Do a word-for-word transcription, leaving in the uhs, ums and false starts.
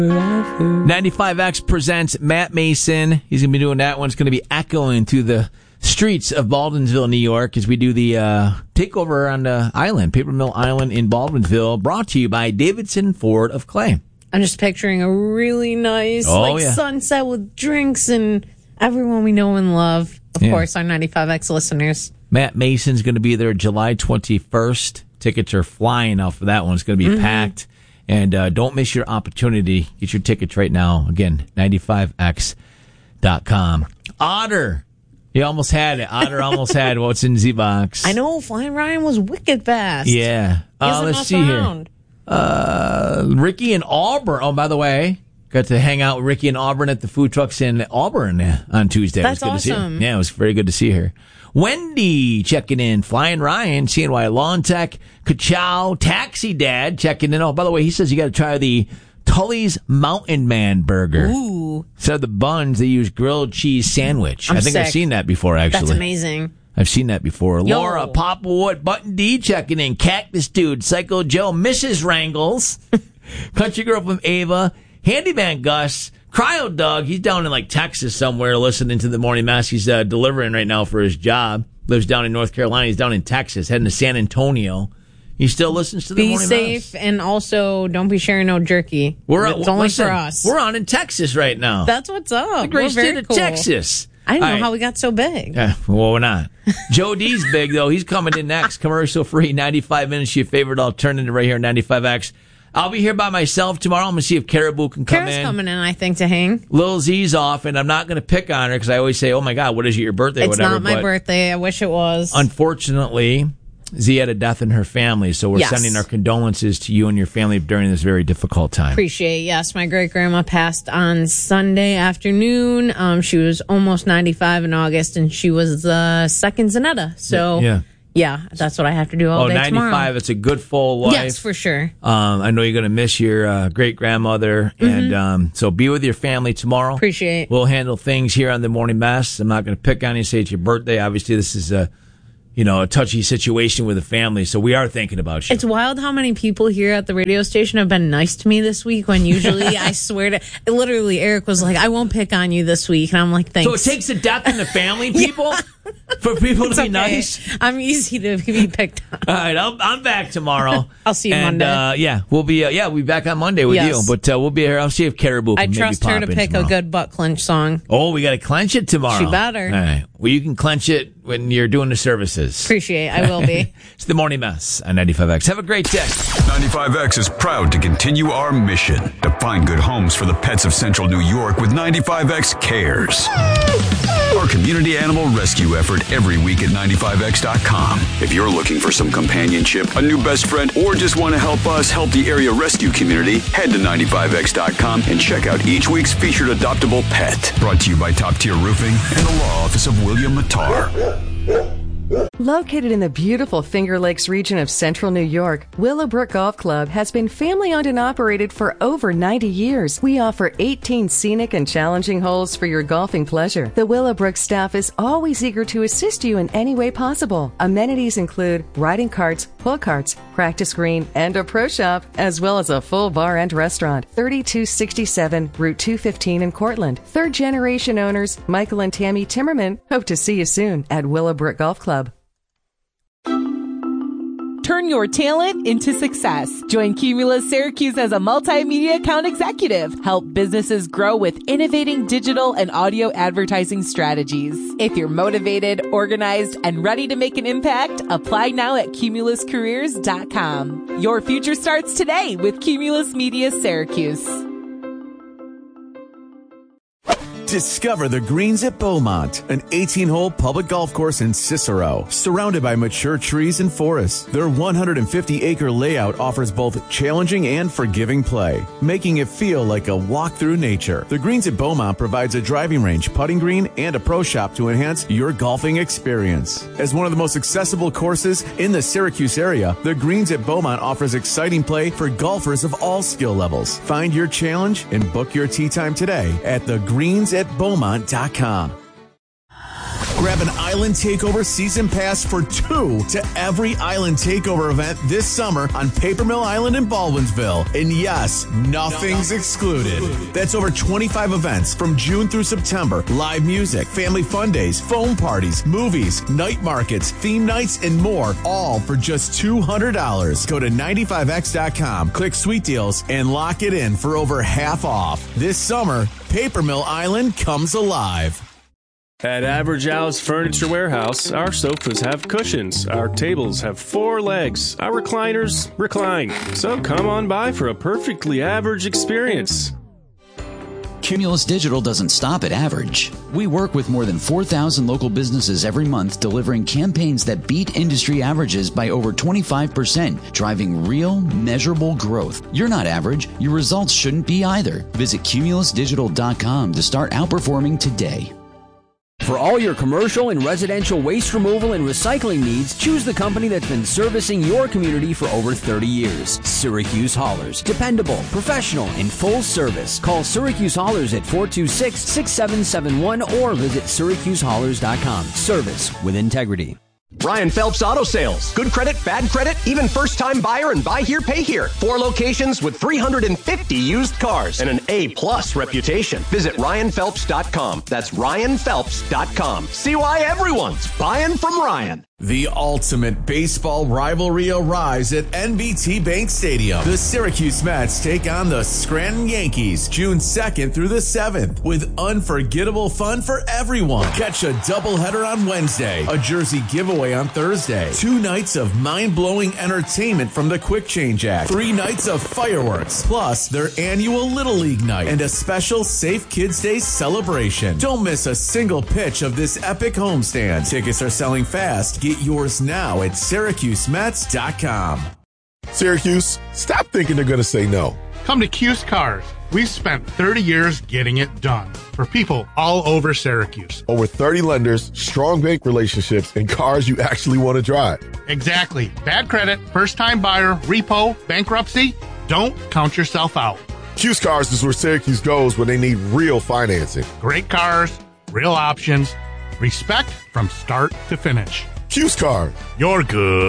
ninety-five X presents Matt Mason. He's going to be doing that one. It's going to be echoing through the streets of Baldwinsville, New York, as we do the uh, takeover on the island, Paper Mill Island in Baldwinsville, brought to you by Davidson Ford of Clay. I'm just picturing a really nice oh, like yeah. sunset with drinks and everyone we know and love. Of yeah. course, our ninety-five X listeners. Matt Mason's going to be there July twenty-first. Tickets are flying off for that one. It's going to be mm-hmm. packed. And uh, don't miss your opportunity. Get your tickets right now. Again, ninety-five X dot com. Otter. You almost had it. Otter almost had what's in Z-Box. I know. Flying Ryan was wicked fast. Yeah. Uh, let's see around. here. Uh, Ricky and Auburn. Oh, by the way, got to hang out with Ricky and Auburn at the food trucks in Auburn on Tuesday. That's it was good awesome. To see her. Yeah, it was very good to see her. Wendy checking in. Flying Ryan, C N Y Lawn Tech. Ka-chow. Taxi Dad checking in. Oh, by the way, he says you got to try the Tully's Mountain Man Burger. Ooh. So the buns, they use grilled cheese sandwich. I'm I think sick. I've seen that before, actually. That's amazing. I've seen that before. Yo. Laura, Popwood, Button D checking in. Cactus Dude, Psycho Joe, Missus Wrangles, Country Girl from Ava, Handyman Gus, Cryo Doug. He's down in like Texas somewhere listening to the Morning Mass. He's uh, delivering right now for his job. Lives down in North Carolina. He's down in Texas, heading to San Antonio. He still listens to the Be Morning safe, Mass. And also don't be sharing no jerky. We're it's only listen, for us. We're on in Texas right now. That's what's up. The great we're state very of cool. Texas. I didn't All know right. how we got so big. Yeah, well, we're not. Joe D's big, though. He's coming in next. Commercial free, ninety-five minutes, your favorite alternative right here on ninety-five X. I'll be here by myself tomorrow. I'm going to see if Caribou can come Kara's in. coming in, I think, to hang. Lil Z's off, and I'm not going to pick on her because I always say, oh, my God, what is it, your birthday? It's whatever. not my but birthday. I wish it was. Unfortunately, Z had a death in her family, so we're Yes. sending our condolences to you and your family during this very difficult time. Appreciate it. Yes, my great-grandma passed on Sunday afternoon. Um, she was almost ninety-five in August, and she was the uh, second Zanetta. So, yeah. yeah, that's what I have to do all oh, day ninety-five, tomorrow. it's a good full life. Yes, for sure. Um, I know you're going to miss your uh, great-grandmother, Mm-hmm. and um, so be with your family tomorrow. Appreciate it. We'll handle things here on the Morning Mass. I'm not going to pick on you, say it's your birthday. Obviously, this is a, you know, a touchy situation with the family, so we are thinking about you. It's wild how many people here at the radio station have been nice to me this week when usually I swear to... Literally, Eric was like, I won't pick on you this week. And I'm like, thanks. So it takes a death in the family, people, for people It's to be okay. nice? I'm easy to be picked on. All right, I'll, I'm back tomorrow. I'll see you and, Monday. Uh, yeah, we'll be uh, yeah we'll be back on Monday with Yes. you. But uh, we'll be here. I'll see if Caribou can I maybe trust pop her to in pick tomorrow. a good butt clench song. Oh, we got to clench it tomorrow. She better. All right. Well, you can clench it when you're doing the services. Appreciate it. I will be. It's the Morning Mess on ninety-five X. Have a great day. ninety-five X is proud to continue our mission to find good homes for the pets of Central New York with ninety-five X Cares. Our community animal rescue effort every week at ninety-five X dot com. If you're looking for some companionship, a new best friend, or just want to help us help the area rescue community, head to ninety-five X dot com and check out each week's featured adoptable pet. Brought to you by Top Tier Roofing and the Law Office of William Mattar. Located in the beautiful Finger Lakes region of central New York, Willowbrook Golf Club has been family owned and operated for over ninety years. We offer eighteen scenic and challenging holes for your golfing pleasure. The Willowbrook staff is always eager to assist you in any way possible. Amenities include riding carts, pull carts, practice green, and a pro shop, as well as a full bar and restaurant. thirty-two sixty-seven Route two fifteen in Cortland. Third generation owners, Michael and Tammy Timmerman, hope to see you soon at Willowbrook Golf Club. Turn your talent into success. Join Cumulus Syracuse as a multimedia account executive. Help businesses grow with innovating digital and audio advertising strategies. If you're motivated, organized, and ready to make an impact, apply now at cumulus careers dot com. Your future starts today with Cumulus Media Syracuse. Discover the Greens at Beaumont, an eighteen-hole public golf course in Cicero, surrounded by mature trees and forests. Their one hundred fifty acre layout offers both challenging and forgiving play, making it feel like a walk through nature. The Greens at Beaumont provides a driving range, putting green, and a pro shop to enhance your golfing experience. As one of the most accessible courses in the Syracuse area, the Greens at Beaumont offers exciting play for golfers of all skill levels. Find your challenge and book your tee time today at the greens at beaumont dot com. Grab an Island Takeover season pass for two to every Island Takeover event this summer on Paper Mill Island in Baldwinsville. And yes, nothing's excluded. That's over twenty-five events from June through September. Live music, family fun days, foam parties, movies, night markets, theme nights, and more, all for just two hundred dollars. Go to ninety-five x dot com, click Sweet Deals, and lock it in for over half off. This summer, Paper Mill Island comes alive. At Average Al's Furniture Warehouse, our sofas have cushions, our tables have four legs, our recliners recline. So come on by for a perfectly average experience. Cumulus Digital doesn't stop at average. We work with more than four thousand local businesses every month, delivering campaigns that beat industry averages by over twenty-five percent, driving real, measurable growth. You're not average. Your results shouldn't be either. Visit cumulus digital dot com to start outperforming today. For all your commercial and residential waste removal and recycling needs, choose the company that's been servicing your community for over thirty years. Syracuse Haulers. Dependable, professional, and full service. Call Syracuse Haulers at four two six, six seven seven one or visit syracuse haulers dot com. Service with integrity. Ryan Phelps Auto Sales. Good credit, bad credit, even first-time buyer and buy here, pay here. Four locations with three hundred fifty used cars and an A-plus reputation. Visit ryan phelps dot com. That's ryan phelps dot com. See why everyone's buying from Ryan. The ultimate baseball rivalry arrives at N B T Bank Stadium. The Syracuse Mets take on the Scranton Yankees June second through the seventh with unforgettable fun for everyone. Catch a doubleheader on Wednesday, a jersey giveaway on Thursday, two nights of mind-blowing entertainment from the Quick Change Act, three nights of fireworks, plus their annual Little League night, and a special Safe Kids Day celebration. Don't miss a single pitch of this epic homestand. Tickets are selling fast. Get yours now at syracuse mets dot com. Syracuse, stop thinking they're going to say no. Come to Cuse Cars. We've spent thirty years getting it done for people all over Syracuse. Over thirty lenders, strong bank relationships, and cars you actually want to drive. Exactly. Bad credit, first-time buyer, repo, bankruptcy. Don't count yourself out. Cuse Cars is where Syracuse goes when they need real financing. Great cars, real options, respect from start to finish. Cuse Cars. You're good.